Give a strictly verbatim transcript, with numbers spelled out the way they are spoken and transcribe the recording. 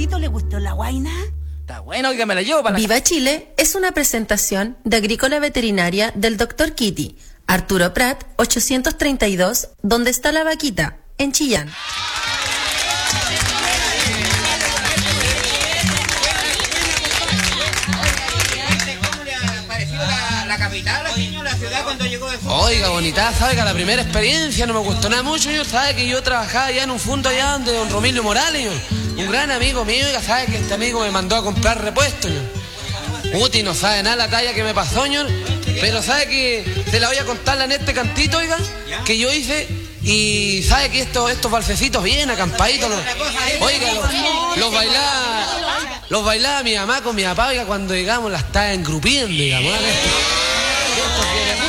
Paito le gustó la guaina? Está bueno, oiga, me la llevo para la... Viva Chile es una presentación de Agrícola Veterinaria del doctor Kitty, Arturo Prat, ochocientos treinta y dos, ¿Dónde está la vaquita? En Chillán. Oiga, bonita, sabe que la primera experiencia no me gustó nada mucho, señor. Sabe que yo trabajaba allá en un fondo allá donde don Romilio Morales, señor. Un gran amigo mío, oiga, sabe que este amigo me mandó a comprar repuesto, señor. Uti no sabe nada la talla que me pasó, señor. Pero sabe que se la voy a contar en este cantito, oiga, que yo hice. Y sabe que estos, estos balsecitos bien acampaditos, los, oiga, los, los bailaba, los bailaba mi mamá con mi papá, oiga, cuando llegamos la estaba engrupiendo, digamos.